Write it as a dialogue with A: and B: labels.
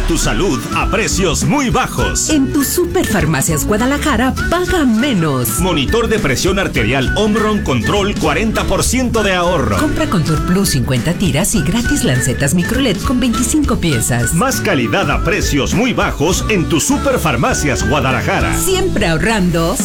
A: Cuida tu salud a precios muy bajos.
B: En tu Superfarmacias Guadalajara, paga menos.
A: Monitor de presión arterial Omron Control, 40% de ahorro.
B: Compra Contour Plus 50 tiras y gratis lancetas Microlet con 25 piezas.
A: Más calidad a precios muy bajos en tu Superfarmacias Guadalajara.
B: Siempre ahorrando.